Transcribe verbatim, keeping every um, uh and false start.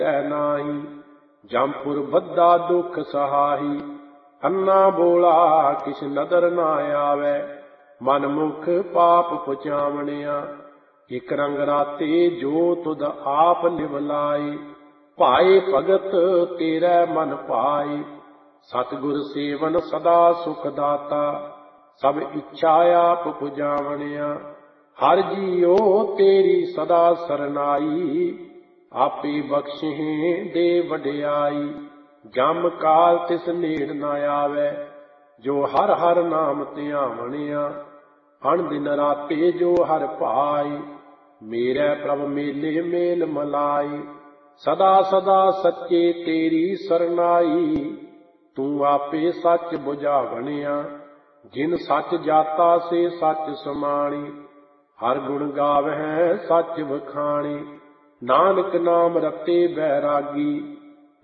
नाई। जमपुर बद्दा दुख सहाही, अन्ना बोला किस नदर ना आवे। मन मुख पाप पुचावणिया, इक रंग राते जो तुद आप निवलाई। भाए भगत तेरे मन पाई, सतगुर सेवन सदा सुख दाता। सब इच्छा आप पुजावणिया, हर जियो तेरी सदा सरनाई। आपे बख्शे दे वडियाई, जम काल तिस नेड़ न आवे। जो हर हर नाम ध्यावणिया, अण दिन राते जो हर पाई। मेरे प्रभ मेले मेल मलाई, सदा सदा सच्चे तेरी सरनाई। तू आपे सच बुझावणिया, जिन सच जाता से सच समाणी। हर गुण गावਹਿ सच वखाणी, नानक नाम रते बैरागी।